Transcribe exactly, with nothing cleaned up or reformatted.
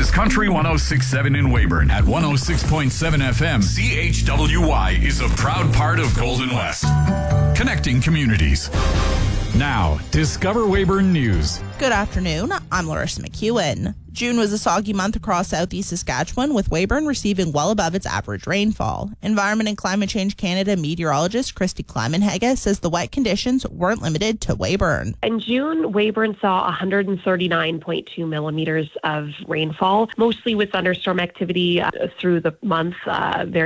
is Country one oh six point seven in Weyburn. At one oh six point seven F M, C H W Y is a proud part of Golden West. Connecting communities. Now, Discover Weyburn News. Good afternoon. I'm Larissa McEwen. June was a soggy month across southeast Saskatchewan, with Weyburn receiving well above its average rainfall. Environment and Climate Change Canada meteorologist Christy Klimenhage says the wet conditions weren't limited to Weyburn. In June, Weyburn saw one hundred thirty-nine point two millimeters of rainfall, mostly with thunderstorm activity uh, through the month. Uh, very